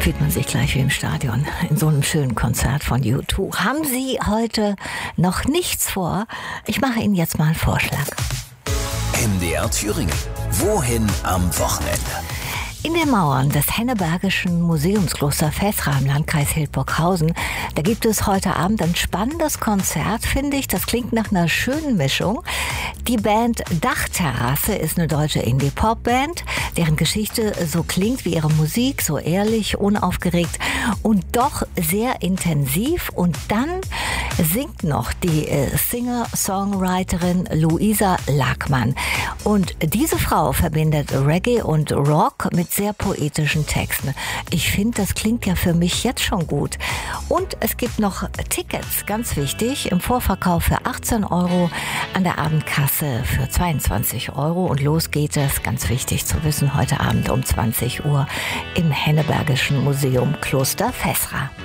Fühlt man sich gleich wie im Stadion in so einem schönen Konzert von U2. Haben Sie heute noch nichts vor? Ich mache Ihnen jetzt mal einen Vorschlag. MDR Thüringen. Wohin am Wochenende? In den Mauern des Hennebergischen Museumskloster Fäsra im Landkreis Hildburghausen, da gibt es heute Abend ein spannendes Konzert, finde ich. Das klingt nach einer schönen Mischung. Die Band Dachterrasse ist eine deutsche Indie-Pop-Band, deren Geschichte so klingt wie ihre Musik, so ehrlich, unaufgeregt und doch sehr intensiv. Und dann singt noch die Singer-Songwriterin Luisa Lackmann. Und diese Frau verbindet Reggae und Rock mit sehr poetischen Texten. Ich finde, das klingt ja für mich jetzt schon gut. Und es gibt noch Tickets, ganz wichtig, im Vorverkauf für 18 €, an der Abendkasse für 22 € und los geht es, ganz wichtig zu wissen, heute Abend um 20 Uhr im Hennebergischen Museum Kloster Fäsra.